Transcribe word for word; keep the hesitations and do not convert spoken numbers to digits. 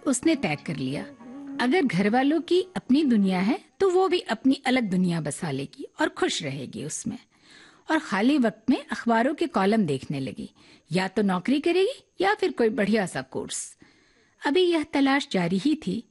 उसने तय कर लिया, अगर घर वालों की अपनी दुनिया है तो वो भी अपनी अलग दुनिया बसा लेगी और खुश रहेगी उसमें। और खाली वक्त में अखबारों के कॉलम देखने लगी, या तो नौकरी करेगी या फिर कोई बढ़िया सा कोर्स। अभी यह तलाश जारी ही थी